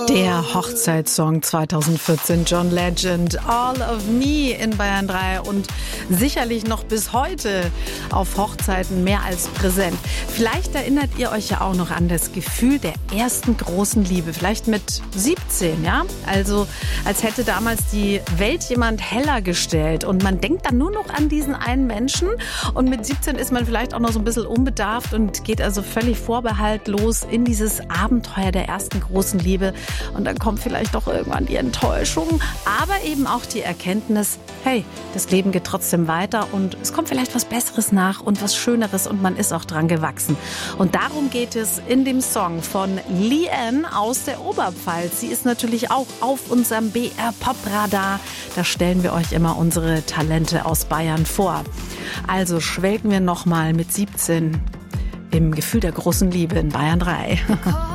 Der Hochzeitssong 2014, John Legend, All of Me in Bayern 3 und sicherlich noch bis heute auf Hochzeiten mehr als präsent. Vielleicht erinnert ihr euch ja auch noch an das Gefühl der ersten großen Liebe, vielleicht mit 17, ja? Also als hätte damals die Welt jemand heller gestellt und man denkt dann nur noch an diesen einen Menschen und mit 17 ist man vielleicht auch noch so ein bisschen unbedarft und geht also völlig vorbehaltlos in dieses Abenteuer der ersten großen Liebe. Und dann kommt vielleicht doch irgendwann die Enttäuschung, aber eben auch die Erkenntnis, hey, das Leben geht trotzdem weiter und es kommt vielleicht was Besseres nach und was Schöneres und man ist auch dran gewachsen. Und darum geht es in dem Song von Leanne aus der Oberpfalz. Sie ist natürlich auch auf unserem BR Pop Radar. Da stellen wir euch immer unsere Talente aus Bayern vor. Also schwelgen wir nochmal mit 17 im Gefühl der großen Liebe in Bayern 3.